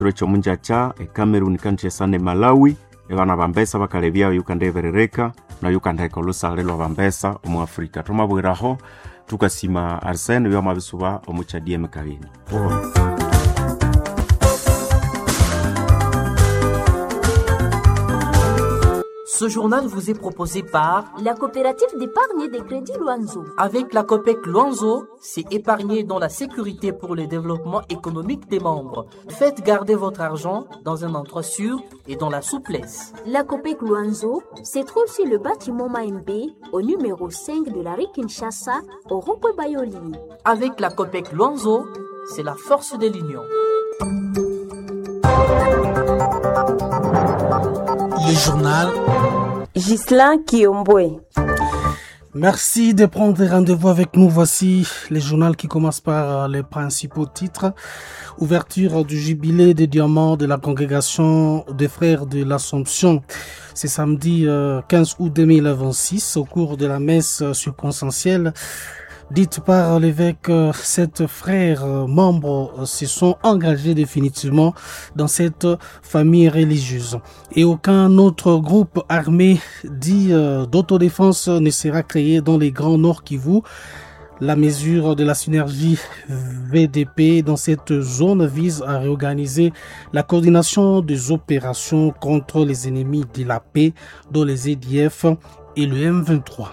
Recho munjacha Cameroon kanchesane Malawi ebana bambesa bakalebya yukandeverereka na yukandeka olusalelo bambesa omu Afrika tomabwiraho tukasima Arsène byamabisuba omuchadie mekabini. Ce journal vous est proposé par la coopérative d'épargne et de crédit Luanzo. Avec la COPEC Luanzo, c'est épargner dans la sécurité pour le développement économique des membres. Faites garder votre argent dans un endroit sûr et dans la souplesse. La COPEC Luanzo se trouve sur le bâtiment Maembe au numéro 5 de la rue Kinshasa au rond-point Bayoli. Avec la COPEC Luanzo, c'est la force de l'union. Le journal Ghislain Kiombwe. Merci de prendre rendez-vous avec nous. Voici les journaux qui commencent par les principaux titres. Ouverture du jubilé des diamants de la congrégation des frères de l'Assomption. C'est samedi 15 août 2026 au cours de la messe circonstancielle dite par l'évêque. 7 frères membres se sont engagés définitivement dans cette famille religieuse. Et aucun autre groupe armé dit d'autodéfense ne sera créé dans les Grands Nord Kivu. La mesure de la synergie VDP dans cette zone vise à réorganiser la coordination des opérations contre les ennemis de la paix, dont les EDF et le M23.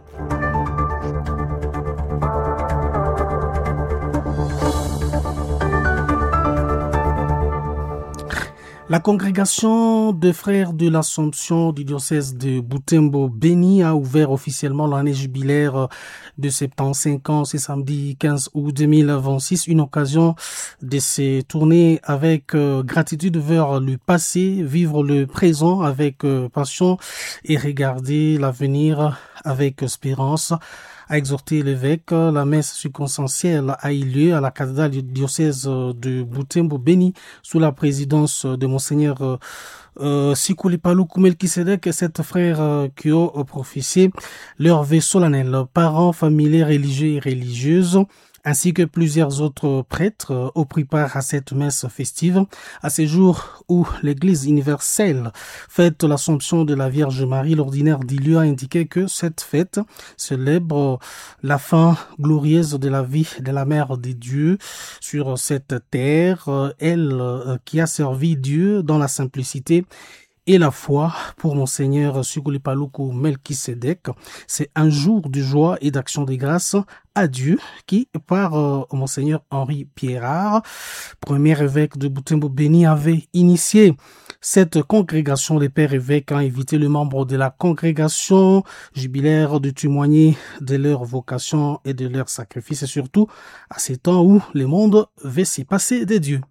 La congrégation des frères de l'Assomption du diocèse de Butembo-Beni a ouvert officiellement l'année jubilaire de 75 ans ce samedi 15 août 2026, une occasion de se tourner avec gratitude vers le passé, vivre le présent avec passion et regarder l'avenir avec espérance. A exhorté l'évêque. La messe circonstancielle a eu lieu à la cathédrale du diocèse de Butembo-Beni sous la présidence de Monseigneur Sikuli Paluku Melkisedek et 7 frères qui ont prophétié leur vœu solennel. Parents, familles, religieux et religieuses, ainsi que plusieurs autres prêtres ont pris part à cette messe festive. À ce jour où l'Église universelle fête l'Assomption de la Vierge Marie, l'ordinaire du lieu a indiqué que cette fête célèbre la fin glorieuse de la vie de la Mère de Dieu sur cette terre, elle qui a servi Dieu dans la simplicité et la foi. Pour Monseigneur Sikuli Paluku Melkisedek, c'est un jour de joie et d'action de grâce à Dieu qui, par Monseigneur Henri Pierrard, premier évêque de Butembo-Beni, avait initié cette congrégation. Les pères évêques ont invité les membres de la congrégation jubilaire de témoigner de leur vocation et de leur sacrifice, et surtout à ces temps où le monde veut s'y passer de Dieu.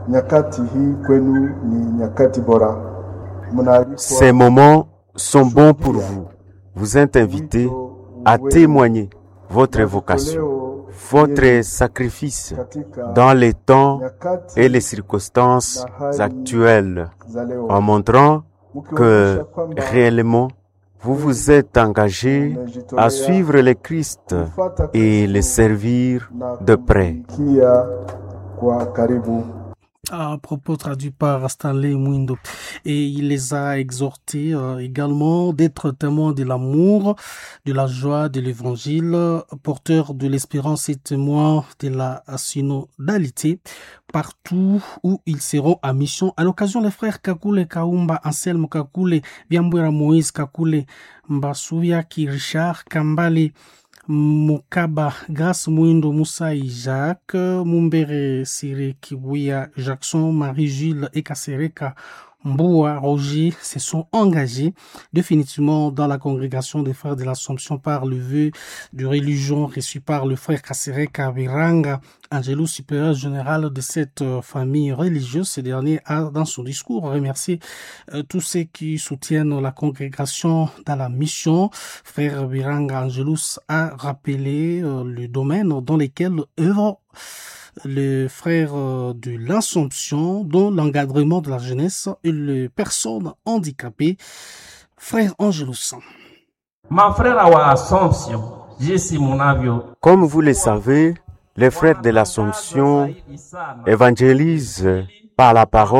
Ces moments sont bons pour vous. Vous êtes invités à témoigner votre vocation, votre sacrifice dans les temps et les circonstances actuelles, en montrant que réellement vous vous êtes engagé à suivre le Christ et le servir de près. À propos traduit par Stanley Mwindo. Et il les a exhortés également d'être témoins de l'amour, de la joie de l'évangile, porteurs de l'espérance et témoins de la synodalité partout où ils seront à mission. À l'occasion, les frères Kakule Kaumba, Anselme Kakule, Biambwera Moïse Kakule, Mbasuyaki Richard Kambale, Mokaba, Grâce Mwindo, Moussa et Jacques, Mumbere Sire Kibuya, Jackson, Marie-Gilles et Kasereka Mboua, Roger se sont engagés définitivement dans la congrégation des frères de l'Assomption par le vœu de religion reçu par le frère Kasereka Viranga, Angelo supérieur général de cette famille religieuse. Ce dernier a, dans son discours, remercié tous ceux qui soutiennent la congrégation dans la mission. Frère Viranga Angelus a rappelé le domaine dans lequel œuvre les frères de l'Assomption, dont l'encadrement de la jeunesse et les personnes handicapées. Frère Angelus. Ma frère à Assomption, je suis mon avion. Comme vous le savez, Les frères de l'Assomption évangélisent par la parole